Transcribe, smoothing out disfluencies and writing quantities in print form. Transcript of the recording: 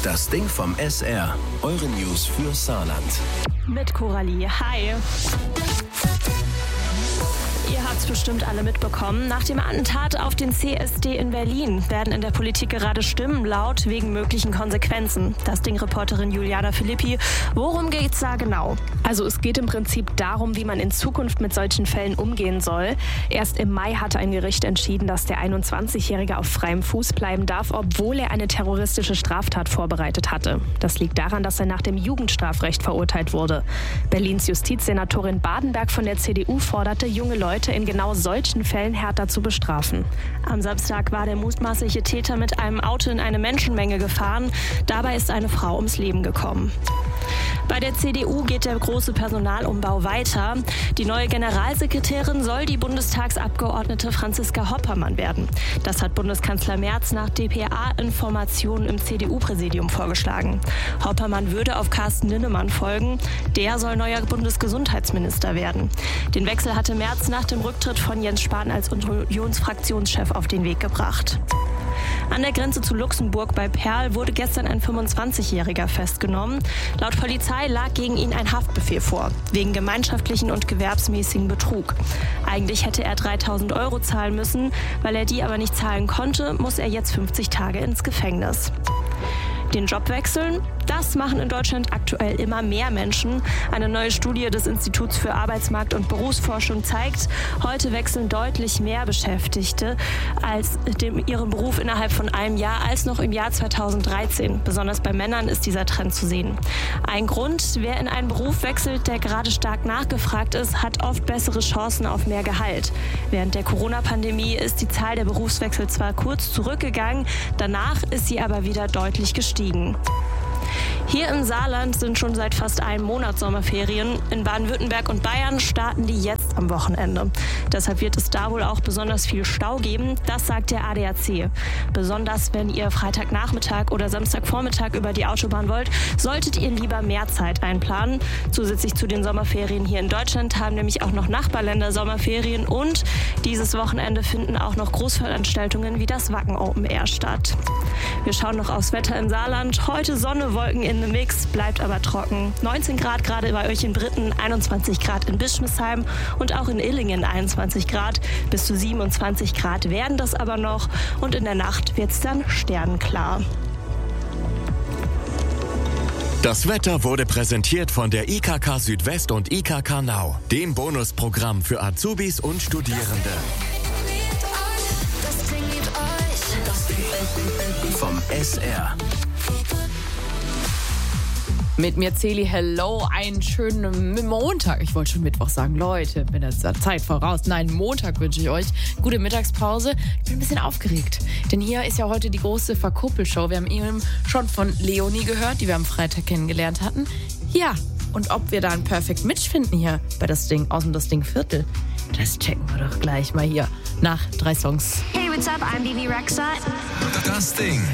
Das Ding vom SR. Eure News für Saarland. Mit Coralie. Hi. Ihr habt es bestimmt alle mitbekommen. Nach dem Attentat auf den CSD in Berlin werden in der Politik gerade Stimmen laut wegen möglichen Konsequenzen. Das Ding-Reporterin Juliana Philippi. Worum geht's da genau? Also es geht im Prinzip darum, wie man in Zukunft mit solchen Fällen umgehen soll. Erst im Mai hatte ein Gericht entschieden, dass der 21-Jährige auf freiem Fuß bleiben darf, obwohl er eine terroristische Straftat vorbereitet hatte. Das liegt daran, dass er nach dem Jugendstrafrecht verurteilt wurde. Berlins Justizsenatorin Badenberg von der CDU forderte, junge Leute in genau solchen Fällen härter zu bestrafen. Am Samstag war der mutmaßliche Täter mit einem Auto in eine Menschenmenge gefahren. Dabei ist eine Frau ums Leben gekommen. Bei der CDU geht der große Personalumbau weiter. Die neue Generalsekretärin soll die Bundestagsabgeordnete Franziska Hoppermann werden. Das hat Bundeskanzler Merz nach dpa-Informationen im CDU-Präsidium vorgeschlagen. Hoppermann würde auf Carsten Linnemann folgen. Der soll neuer Bundesgesundheitsminister werden. Den Wechsel hatte Merz nach dem Rücktritt von Jens Spahn als Unionsfraktionschef auf den Weg gebracht. An der Grenze zu Luxemburg bei Perl wurde gestern ein 25-Jähriger festgenommen. Laut Polizei lag gegen ihn ein Haftbefehl vor, wegen gemeinschaftlichen und gewerbsmäßigen Betrug. Eigentlich hätte er 3.000 € zahlen müssen. Weil er die aber nicht zahlen konnte, muss er jetzt 50 Tage ins Gefängnis. Den Job wechseln, das machen in Deutschland aktuell immer mehr Menschen. Eine neue Studie des Instituts für Arbeitsmarkt- und Berufsforschung zeigt, heute wechseln deutlich mehr Beschäftigte ihren Beruf innerhalb von einem Jahr als noch im Jahr 2013. Besonders bei Männern ist dieser Trend zu sehen. Ein Grund, wer in einen Beruf wechselt, der gerade stark nachgefragt ist, hat oft bessere Chancen auf mehr Gehalt. Während der Corona-Pandemie ist die Zahl der Berufswechsel zwar kurz zurückgegangen, danach ist sie aber wieder deutlich gestiegen. Hier im Saarland sind schon seit fast einem Monat Sommerferien. In Baden-Württemberg und Bayern starten die jetzt am Wochenende. Deshalb wird es da wohl auch besonders viel Stau geben, das sagt der ADAC. Besonders wenn ihr Freitagnachmittag oder Samstagvormittag über die Autobahn wollt, solltet ihr lieber mehr Zeit einplanen. Zusätzlich zu den Sommerferien hier in Deutschland haben nämlich auch noch Nachbarländer Sommerferien und dieses Wochenende finden auch noch Großveranstaltungen wie das Wacken Open Air statt. Wir schauen noch aufs Wetter im Saarland. Heute Sonne, Wolken in the Mix, bleibt aber trocken. 19 Grad gerade bei euch in Britten, 21 Grad in Bischmisheim und auch in Illingen 21 Grad. Bis zu 27 Grad werden das aber noch und in der Nacht wird es dann sternenklar. Das Wetter wurde präsentiert von der IKK Südwest und IKK Now, dem Bonusprogramm für Azubis und Studierende. Vom SR. Mit mir Celi, hello, einen schönen Montag. Ich wollte schon Mittwoch sagen, Leute, bin jetzt der Zeit voraus. Nein, Montag wünsche ich euch. Gute Mittagspause. Ich bin ein bisschen aufgeregt, denn hier ist ja heute die große Verkuppelshow. Wir haben eben schon von Leonie gehört, die wir am Freitag kennengelernt hatten. Ja, und ob wir da ein Perfect Match finden hier bei das Ding, aus dem das Ding Viertel, das checken wir doch gleich mal hier nach 3 Songs. Hey, what's up? I'm Bibi Rexha. Das Ding.